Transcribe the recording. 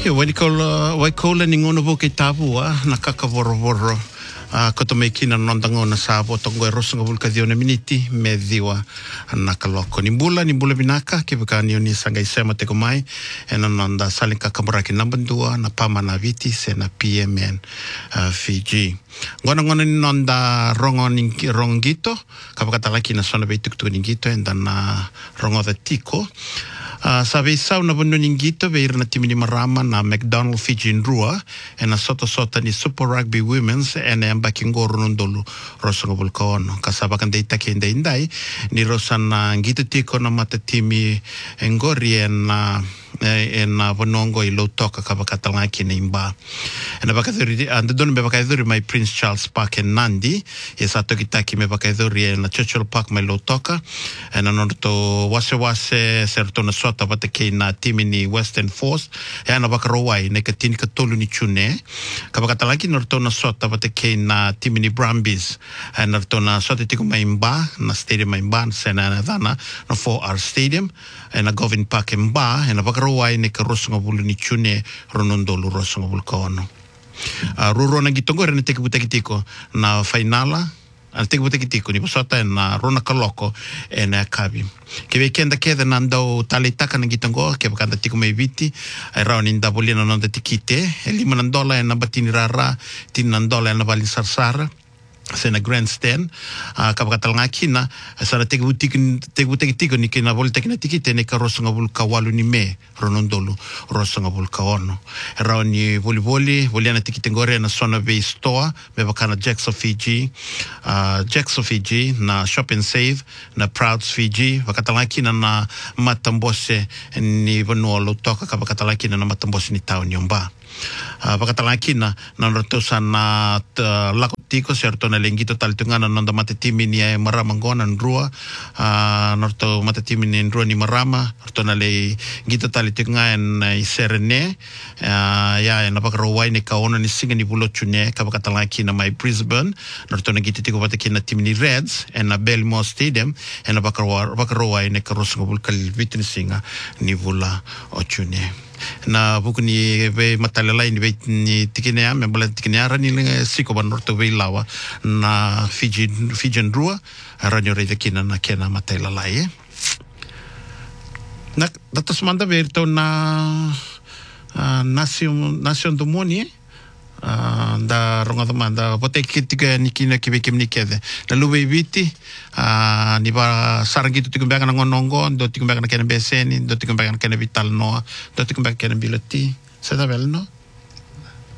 waikola ni ngono bo ke tapua na kakavorovoro koto me kina nondango na sabo tongo e rosunga vulka dione miniti me diwa na kaloko ni bula binaka ke bukani oni sanga isema te komai e na nonda salinka kamuraki nambandua na pama na viti se na PMN Fiji ngona ni nonda rongito kapakatalaki na sona beituk ningito enda na rongo da tiko sabe sau na bono ningito beir na timini marama na McDonald Fiji Nrua e na sota ni Super Rugby Women's e na ambakingoro nondolu rosanga bulkaono kasaba kan deita ke indai ni rosana ngito tiko na mata timi ngori e na bonongo I lotoka kabakatalaki na imba e na bakaduri andon me bakaduri mai Prince Charles Park en Nandi e sa tokitaki me bakaduri e na Churchill Park mai lotoka e na noto wase serto na sota batake na timini Western Force e na bakarowai ne katini katolu ni chune kabakatalaki noto na sota batake na timini Brumbies e na noto na sota tiko mai imba na stadium mai imba sena na dana na 4R Stadium e na Govin Park imba e na bakarowai ne ka rosunga bulu ni chune ronondolu rosunga bulu kaono ruro na gitongore ne teke butekitiko na finala al teke butekitiko ni posota na rona kaloko e na kabi ke weekend keda nando talitaka na gitongo ke bakanda tiko mai viti ai rauni nda bolina nonda tikite e $5 na batini rara $10 na bali sarsara sena grandstand kabakatalanga kina sana teke butekitiko ni kina bol tekina tikite ne ka rosanga bul kawalu ni me ronondolu rosanga bul kaono rauni voliana tikite ngore na sona be store me bakana Jackson Fiji na Shop and Save na Prouds Fiji bakatalanga kina na matambose ni bonolo toka kabakatalanga kina na matambose ni town yomba bakatalakina na rotosa na lakotiko serto na lengito talitungana nonda matetimi ni marama ngona nrua norto matetimi ni nrua ni marama norto na le ngito talitungana iserene ya na bakarawai ni kaona ni singa ni bulochune kabakatalakina mai Brisbane norto na ngito tiko batakina timi ni Reds na Belmore Stadium na bakarawai ni karosunga bulkal vitni singa ni bula ochune na buku ni be matalela ni tikinea me bala tikinea rani siko banorto be lawa na Fiji Nrua ranyo re kina na kena matalela na datos manda verto na nation do moni da ronga manda bote kitika nikina kibekem nikede na lube viti ni ba sarangito tikumbanga na ngonongo do tikumbanga na kena beseni do tikumbanga na kena vital noa do tikumbanga kena bilati seda belno